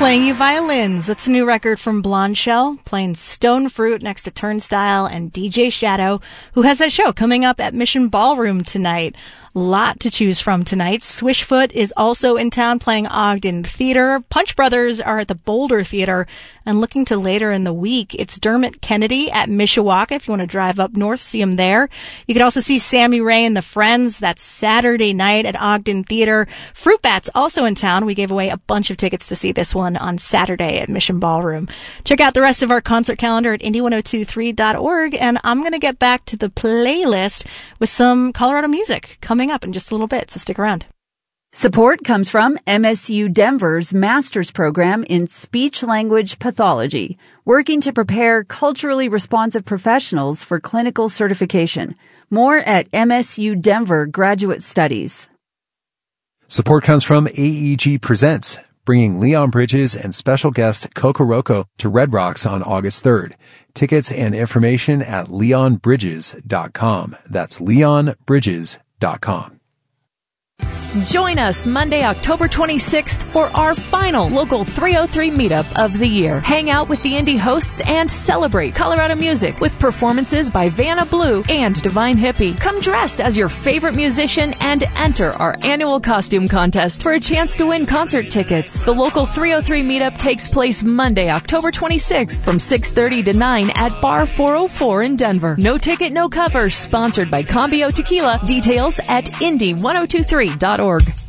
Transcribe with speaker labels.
Speaker 1: Playing You Violins. That's a new record from Blonde Shell, playing Stone Fruit next to Turnstile and DJ Shadow, who has that show coming up at Mission Ballroom tonight. Lot to choose from tonight. Swishfoot is also in town playing Ogden Theater. Punch Brothers are at the Boulder Theater. And looking to later in the week, it's Dermot Kennedy at Mishawaka if you want to drive up north, see him there. You can also see Sammy Ray and the Friends. That's Saturday night at Ogden Theater. Fruit Bats also in town. We gave away a bunch of tickets to see this one on Saturday at Mission Ballroom. Check out the rest of our concert calendar at indie1023.org. And I'm going to get back to the playlist with some Colorado music coming up in just a little bit, so stick around.
Speaker 2: Support comes from MSU Denver's master's program in speech-language pathology, working to prepare culturally responsive professionals for clinical certification. More at MSU Denver Graduate Studies.
Speaker 3: Support comes from AEG Presents, bringing Leon Bridges and special guest Kokoroko to Red Rocks on August 3rd. Tickets and information at leonbridges.com. That's leonbridges.com.
Speaker 4: Join us Monday, October 26th for our final local 303 meetup of the year. Hang out with the indie hosts and celebrate Colorado music with performances by Vanna Blue and Divine Hippie. Come dressed as your favorite musician and enter our annual costume contest for a chance to win concert tickets. The local 303 meetup takes place Monday, October 26th from 6:30 to 9 at Bar 404 in Denver. No ticket, no cover. Sponsored by Cambio Tequila. Details at indie1023.org.